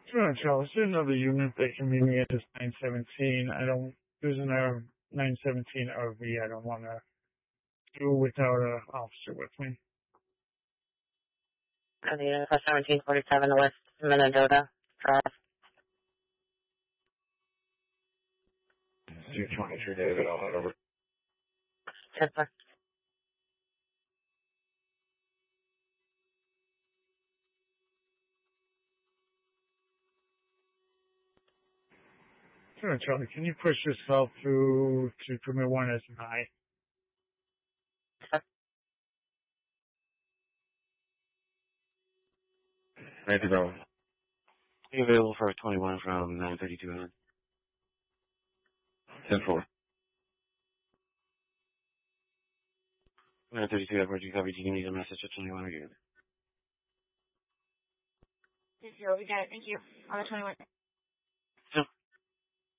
Sure, Charles. There's another unit that can meet me at this 917. There's another 917 RV. I don't want to do it without an officer with me. The unit for 1747 West Minnesota Drive. 223 David, I'll head over. Yes, sir. Sure, Charlie. Can you push yourself through to permit 1 as high? Ready to go. Be available for 21 from 9:32 on. 10-4. 9:32, Edward, you covered. You can leave a message at 21 again. 0, we got it. Thank you. On the 21.